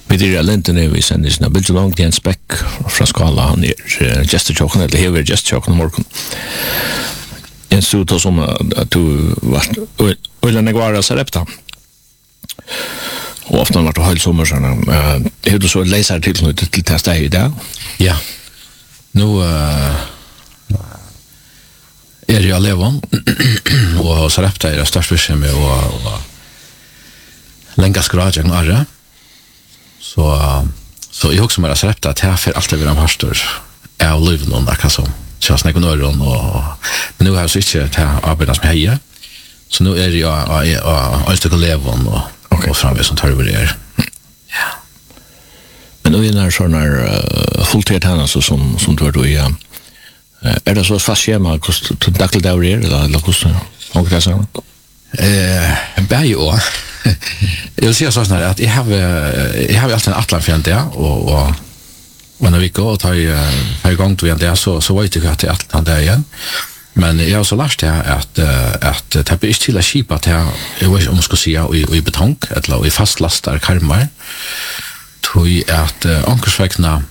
Peter Linton är vi sen det blir långt Jens Beck från Skala han är gestorchocken eller hever gestorchocken morgon. En så som att du var eller Neguara Sarepta. Och ofta när du har sommar så är du så läser till testa i det. Ja. Nu är jag levon och Sarepta är det största vision med och länka skrajen arra. Så jag också med Sarepta att här för alltid vi de pastor är livet någon där kanske så jag snackar någon och men nu har jag switchat till arbetas med heja. Så nu är jag stycke levon och framvis som tar över det. Ja. Men nu är det såna fulltid här så som du då ja. Är det så fast schema kost till dakel där eller kost och det så? Bäjo. Jag vill säga så snart att jag har alltid en Atlanfjänt där och när vi går och tar igång till det så vet jag att det är Atlant där igen. Men jag har så lärt det att det blir inte till att skipa till jag vet om man ska säga i betong eller i fastlastar karmar tror att ankersvägna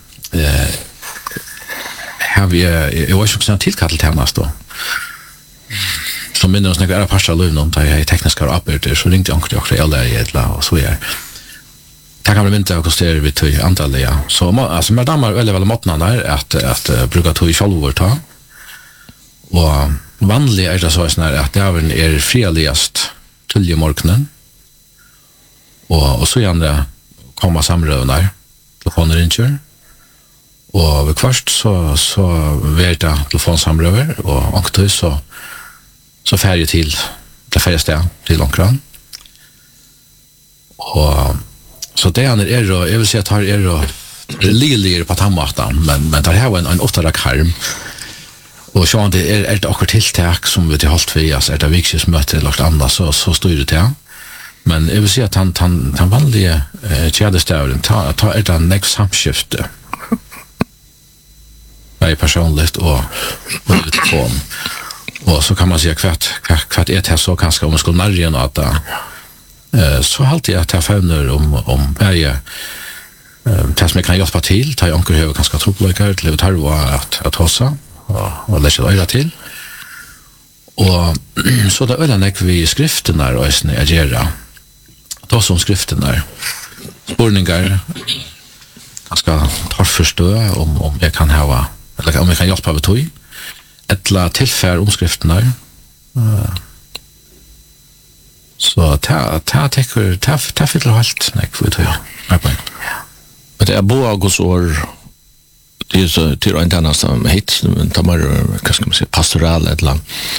har vi jag vet också en tillkallelse härnast då som minns när jag är passar lövnom där jag är tekniska arbetare så ringde jag också eller jävla och så är det kan väl inte också styra vi till antalet så alltså med damer eller väl måttna där att bruka till själva ta och vanligt är det så snarare att det är fredligast till morgonen och så gärna komma samrövnar telefoner ringer och vid kvart så vet jag telefonsamröver och anktus så färger till det färdigaste till Långkran och så det är då jag vill säga att här är då ligger på tammatan men det här var en åttara karm och så det är ett akkurat tilltag som vi till halt vi alltså det viktigaste möte eller något annat så står det där men jag vill säga att han vanliga tjäderstävlen ta ett next samskifte är personligt och telefon och så kan man säga kvart är det så kanske om man skulle närgen att så alltid att jag fångar om varje test som kan hjälpa till ta anker hög ganska tropplökar till att ha att hossa och läsa öra till och så där ölen vi skrifterna och sen agera då som skrifterna spårningar ganska tar förstå om jag kan ha eller om jag kan hjälpa med tog ettla tillfär omskrifterna så ta fyller halt nej för det ja men det är Boagos år det är så till en annan som hit men tar man vad ska man säga pastoral eller